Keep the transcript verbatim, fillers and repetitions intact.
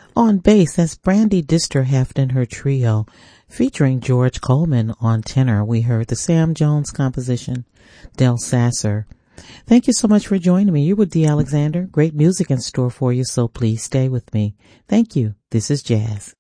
On bass, that's Brandy Disterheft and her trio, featuring George Coleman on tenor. We heard the Sam Jones composition, Del Sasser. Thank you so much for joining me. You're with Dee Alexander. Great music in store for you, so please stay with me. Thank you. This is Jazz.